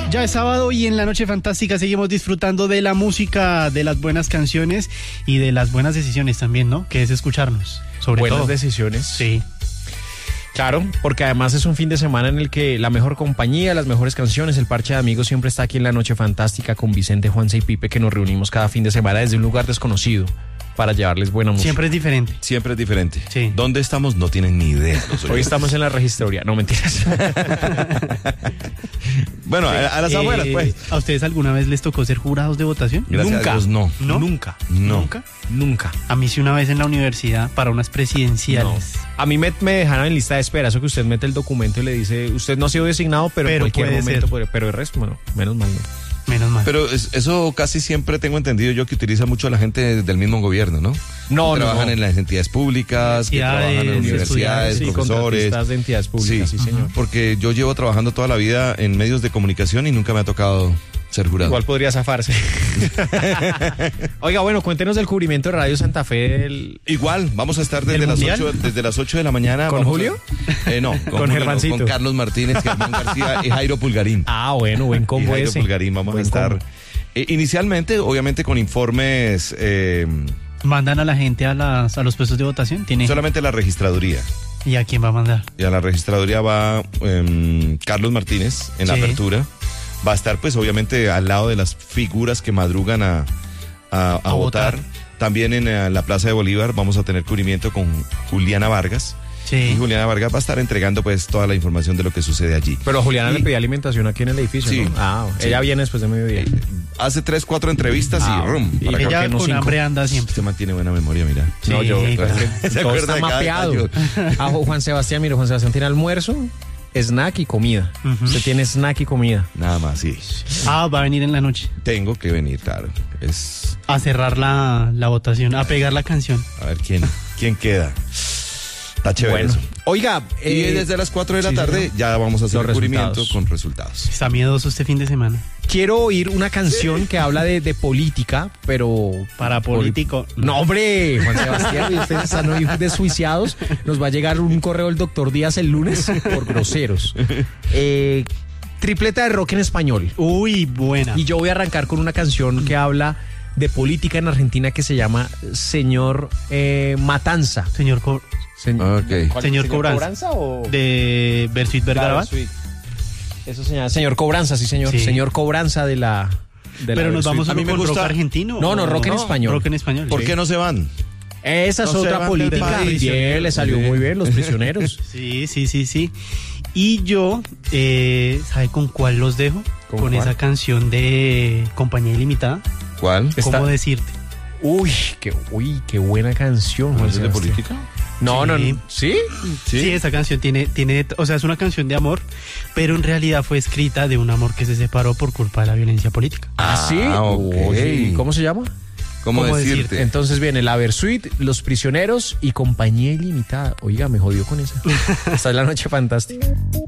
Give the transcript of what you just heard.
Ya es sábado y en la Noche Fantástica seguimos disfrutando de la música, de las buenas canciones y de las buenas decisiones también, ¿no? Que es escucharnos, sobre todo. Buenas decisiones. Sí. Claro, porque además es un fin de semana en el que la mejor compañía, las mejores canciones, el parche de amigos siempre está aquí en la Noche Fantástica con Vicente, Juanse y Pipe, que nos reunimos cada fin de semana desde un lugar desconocido para llevarles buena música. Siempre es diferente. Siempre es diferente. Sí. ¿Dónde estamos? No tienen ni idea. Hoy estamos en la registraduría, no mentiras. Bueno, a las abuelas, pues. ¿A ustedes alguna vez les tocó ser jurados de votación? Gracias Nunca. a Dios, no. ¿No? Nunca. No. ¿Nunca? Nunca. A mí sí una vez en la universidad para unas presidenciales. A mí me dejaron en lista de espera, eso que usted mete el documento y le dice, usted no ha sido designado, pero en cualquier puede momento ser. puede. Pero el resto, bueno, menos mal no. Menos mal. Pero eso casi siempre tengo entendido yo que utiliza mucho la gente del mismo gobierno, ¿no? No, que trabajan no. en las entidades públicas, que trabajan en Universidades, universidades, Sí, profesores. contratistas de entidades públicas, sí, señor. Porque yo llevo trabajando toda la vida en medios de comunicación y nunca me ha tocado ser jurado. Igual podría zafarse. Oiga, bueno, cuéntenos del cubrimiento de Radio Santa Fe. Igual, vamos a estar desde ¿Del las Mundial? 8 de la mañana. ¿Con vamos Julio? No, Con Julio no, Germancito. con Carlos Martínez, Germán García y Jairo Pulgarín. Ah, bueno, buen Y combo Jairo ese. Pulgarín, vamos Buen a estar combo. inicialmente, obviamente, con informes ¿Mandan a la gente a los puestos de votación? ¿Tiene? solamente a la registraduría. ¿Y a quién va a mandar? Y a la registraduría va Carlos Martínez en la Sí. apertura. Va a estar, pues, obviamente, al lado de las figuras que madrugan a votar. votar. También en la Plaza de Bolívar vamos a tener cubrimiento con Juliana Vargas. Sí. Y Juliana Vargas va a estar entregando, pues, toda la información de lo que sucede allí. Pero a Juliana Y- le pedía alimentación aquí en el edificio, Sí. ¿no? Ah, Sí. ella viene después de mediodía. Hace 3-4 entrevistas Ah, y rum. y para ¿por Ella qué no con 5? hambre anda siempre. Usted mantiene buena memoria, mira. Sí, No, yo, claro. ¿Se todo acuerda está de cada mapeado. detalle? Juan Sebastián, mire, Juan Sebastián tiene almuerzo, snack y comida. Ujú. Usted tiene snack y comida. Nada más, sí. Ah, va a venir en la noche Tengo que venir, claro. Es... a cerrar la votación, a pegar la canción. A ver, ¿quién queda? Está chévere Bueno, eso. oiga, Y desde las 4 de la sí, tarde señor. ya vamos a hacer Los el cubrimiento resultados. con resultados. Está miedoso este fin de semana. quiero oír una canción que habla de política, pero... Para político. No, hombre, Juan Sebastián, y ustedes están hoy desjuiciados. Nos va a llegar un correo del doctor Díaz el lunes por groseros. Tripleta de rock en español. Uy, buena. Y yo voy a arrancar con una canción que habla de política en Argentina que se llama Señor Matanza. Señor Ok. Señor Cobranza. o...? de Bersuit Vergarabat. Eso se llama Señor Cobranza, sí, señor. Sí. Señor Cobranza de la Pero nos vamos A a mí me con rock gusta- argentino. No, ¿o rock en español. Rock en español. ¿Por sí. qué no se van? Esa es No se otra van del política. país. Bien, le salió muy bien, Los Prisioneros. Sí. Y yo, ¿sabe con cuál los dejo? ¿Con Con cuál? esa canción de Compañía Ilimitada. ¿Cuál? Está- ¿Cómo decirte? Uy, qué buena canción, Juan ¿Es de Sebastián. política? No, Sí. no, ¿sí? Sí, esa canción tiene, o sea, es una canción de amor, pero en realidad fue escrita de un amor que se separó por culpa de la violencia política. ¿Sí? ok. Uy, ¿cómo se llama? ¿Cómo ¿Cómo decirte? Entonces viene la Versuit, Los Prisioneros y Compañía Ilimitada. Oiga, me jodió con esa. Esta es la Noche Fantástica.